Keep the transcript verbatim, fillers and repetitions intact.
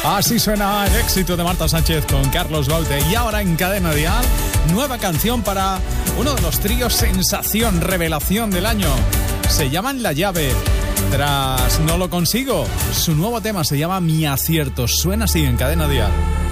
Así suena el éxito de Marta Sánchez con Carlos Baute. Y ahora en Cadena Dial, nueva canción para uno de los tríos sensación, revelación del año. Se llaman La Llave. Tras No lo consigo, su nuevo tema se llama Mi acierto. Suena así en Cadena Dial.